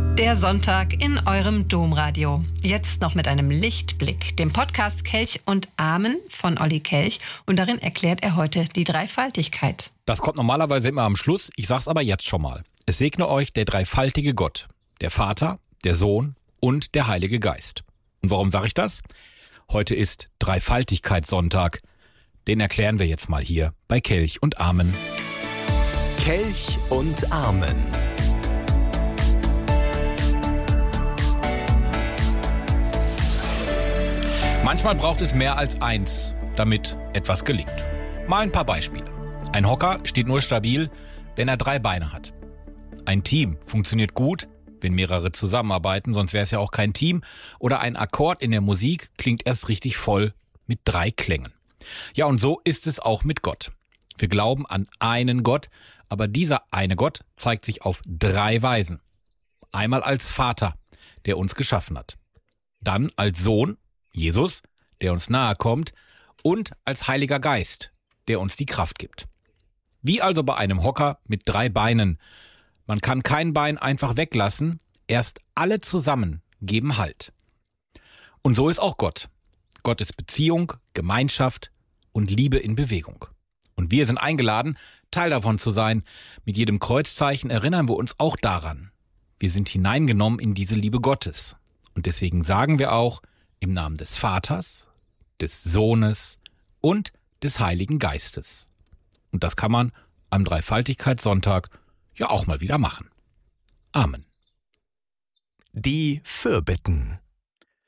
Der Sonntag in eurem Domradio. Jetzt noch mit einem Lichtblick, dem Podcast Kelch und Amen von Olli Kelch. Und darin erklärt er heute die Dreifaltigkeit. Das kommt normalerweise immer am Schluss. Ich sag's aber jetzt schon mal. Es segne euch der dreifaltige Gott, der Vater, der Sohn und der Heilige Geist. Und warum sage ich das? Heute ist Dreifaltigkeitssonntag. Den erklären wir jetzt mal hier bei Kelch und Amen. Kelch und Amen. Manchmal braucht es mehr als eins, damit etwas gelingt. Mal ein paar Beispiele. Ein Hocker steht nur stabil, wenn er 3 Beine hat. Ein Team funktioniert gut, wenn mehrere zusammenarbeiten, sonst wäre es ja auch kein Team. Oder ein Akkord in der Musik klingt erst richtig voll mit 3 Klängen. Ja, und so ist es auch mit Gott. Wir glauben an einen Gott, aber dieser eine Gott zeigt sich auf 3 Weisen. Einmal als Vater, der uns geschaffen hat. Dann als Sohn, Jesus, der uns nahe kommt, und als Heiliger Geist, der uns die Kraft gibt. Wie also bei einem Hocker mit 3 Beinen. Man kann kein Bein einfach weglassen, erst alle zusammen geben Halt. Und so ist auch Gott. Gott ist Beziehung, Gemeinschaft und Liebe in Bewegung. Und wir sind eingeladen, Teil davon zu sein. Mit jedem Kreuzzeichen erinnern wir uns auch daran. Wir sind hineingenommen in diese Liebe Gottes. Und deswegen sagen wir auch, im Namen des Vaters, des Sohnes und des Heiligen Geistes. Und das kann man am Dreifaltigkeitssonntag ja auch mal wieder machen. Amen. Die Fürbitten.